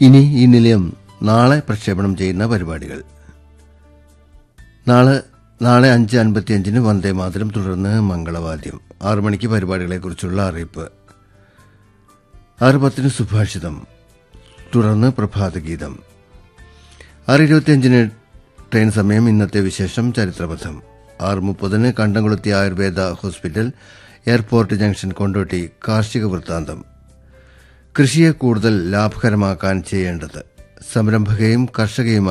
ഇനി ഈ നിലയം നാളെ പ്രക്ഷേപണം ചെയ്യുന്ന പരിപാടികൾ. നാളെ 5:55 വന്ദേമാതരം, തുടർന്ന് മംഗളവാദ്യം. 6 മണിക്ക് പരിപാടികളെക്കുറിച്ചുള്ള അറിയിപ്പ്. 6:10 സുഭാഷിതം, തുടർന്ന് പ്രഭാതഗീതം. 6:25 ട്രെയിൻ സമയം. ഇന്നത്തെ വിശേഷം, ചരിത്രപഥം. 6:30 കണ്ടംകുളത്തി Ayurveda hospital, airport junction, Kondotty കാർഷിക വൃത്താന്തം. കൃഷിയെ കൂടുതൽ ലാഭകരമാക്കാൻ ചെയ്യേണ്ടത്. സംരംഭകയും കർഷകയുമായി